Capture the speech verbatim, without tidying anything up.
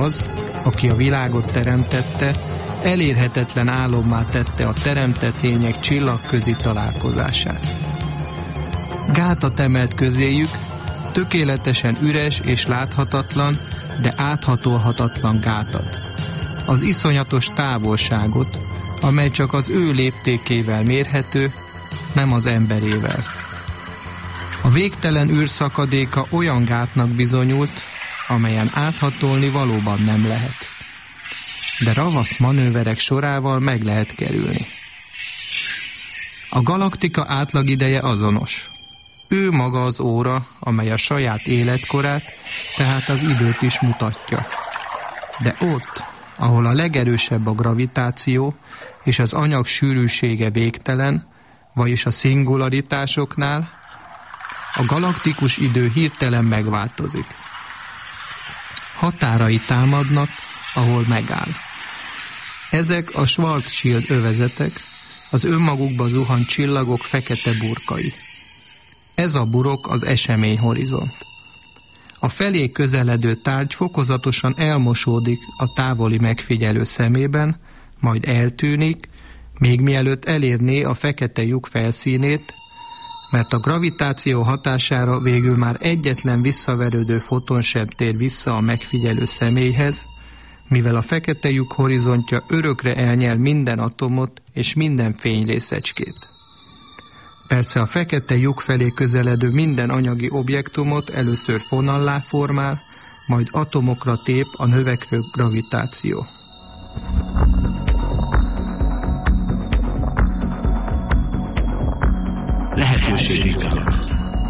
az, aki a világot teremtette, elérhetetlen álommá tette a teremtett lények csillagközi találkozását. Gátat emelt közéjük, tökéletesen üres és láthatatlan, de áthatolhatatlan gátat. Az iszonyatos távolságot, amely csak az ő léptékével mérhető, nem az emberével. A végtelen űrszakadéka olyan gátnak bizonyult, amelyen áthatolni valóban nem lehet. De ravasz manőverek sorával meg lehet kerülni. A galaktika átlagideje azonos. Ő maga az óra, amely a saját életkorát, tehát az időt is mutatja. De ott, ahol a legerősebb a gravitáció, és az anyag sűrűsége végtelen, vagyis a szingularitásoknál, a galaktikus idő hirtelen megváltozik. Határai támadnak, ahol megáll. Ezek a Schwarzschild övezetek, az önmagukba zuhant csillagok fekete burkai. Ez a burok az eseményhorizont. A felé közeledő tárgy fokozatosan elmosódik a távoli megfigyelő szemében, majd eltűnik, még mielőtt elérné a fekete lyuk felszínét, mert a gravitáció hatására végül már egyetlen visszaverődő foton sem tér vissza a megfigyelő személyhez, mivel a fekete lyuk horizontja örökre elnyel minden atomot és minden fényrészecskét. Persze a fekete lyuk felé közeledő minden anyagi objektumot először fonallá formál, majd atomokra tép a növekvő gravitáció. Lehetőségek.